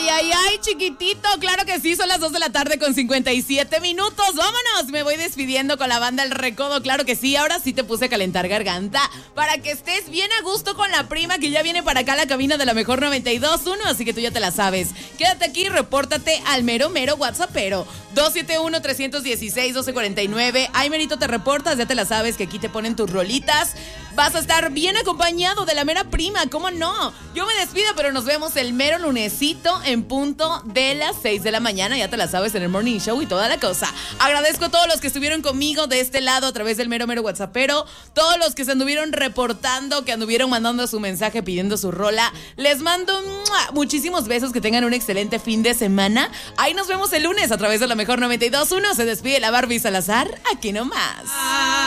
Ay, chiquitito, claro que sí, son las 2 de la tarde con 57 minutos. Vámonos, me voy despidiendo con la banda El Recodo, claro que sí. Ahora sí te puse a calentar garganta para que estés bien a gusto con la prima que ya viene para acá a la cabina de la mejor 92.1, así que tú ya te la sabes. Quédate aquí, repórtate al mero WhatsAppero 271-316-1249. Ay, merito, te reportas, ya te la sabes que aquí te ponen tus rolitas. Vas a estar bien acompañado de la mera prima, ¿cómo no? Yo me despido, pero nos vemos el mero lunesito en punto de las 6 de la mañana, ya te la sabes, en el Morning Show y toda la cosa. Agradezco a todos los que estuvieron conmigo de este lado a través del mero WhatsAppero, todos los que se anduvieron reportando, que anduvieron mandando su mensaje pidiendo su rola. Les mando muchísimos besos, que tengan un excelente fin de semana. Ahí nos vemos el lunes a través de la mejor 92.1. Se despide la Barbie Salazar, aquí nomás.